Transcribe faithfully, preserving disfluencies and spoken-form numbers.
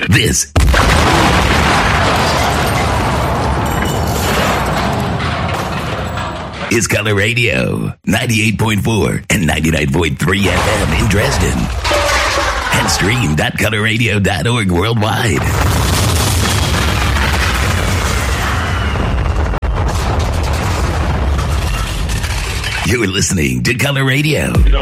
This is Color Radio, ninety-eight point four and ninety-nine point three F M in Dresden. And streamed at color radio dot org worldwide. You're listening to Color Radio.